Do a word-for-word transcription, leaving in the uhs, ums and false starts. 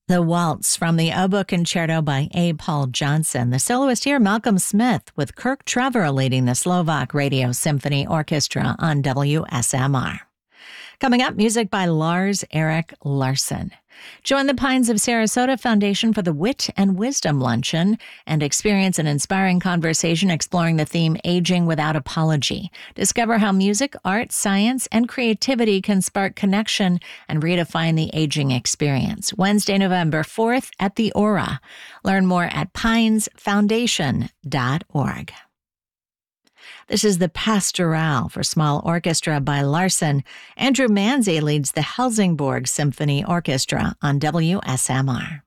The Waltz from the Oboe Concerto by A. Paul Johnson. The soloist here, Malcolm Smith, with Kirk Trevor leading the Slovak Radio Symphony Orchestra on W S M R. Coming up, music by Lars Erik Larsson. Join the Pines of Sarasota Foundation for the Wit and Wisdom Luncheon and experience an inspiring conversation exploring the theme Aging Without Apology. Discover how music, art, science, and creativity can spark connection and redefine the aging experience. Wednesday, November fourth at the Aura. Learn more at pines foundation dot org. This is the Pastoral for small orchestra by Larsson. Andrew Manzi leads the Helsingborg Symphony Orchestra on W S M R.